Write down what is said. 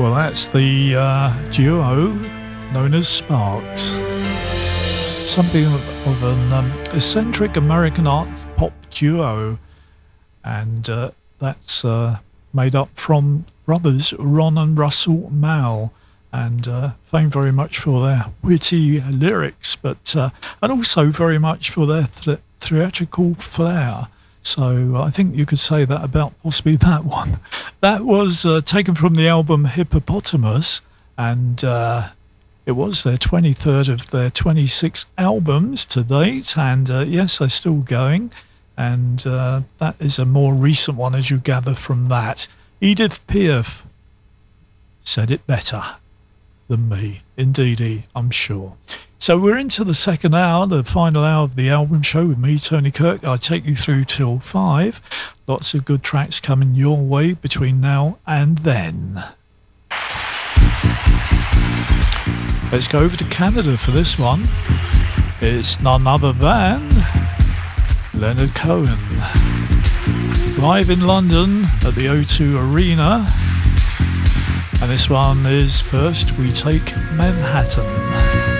Well, that's the duo known as Sparks. Something of an eccentric American art pop duo, and that's made up from brothers Ron and Russell Mao, and famed very much for their witty lyrics, but and also very much for their theatrical flair. So I think you could say that about possibly that one. That was taken from the album Hippopotamus, and it was their 23rd of their 26 albums to date, and yes, they're still going, and that is a more recent one, as you gather from that. Edith Piaf said it better than me. Indeedy, I'm sure. So we're into the second hour, the final hour of the album show with me, Tony Kirk. I take you through till 5. Lots of good tracks coming your way between now and then. Let's go over to Canada for this one. It's none other than Leonard Cohen. Live in London at the O2 Arena. And this one is First We Take Manhattan.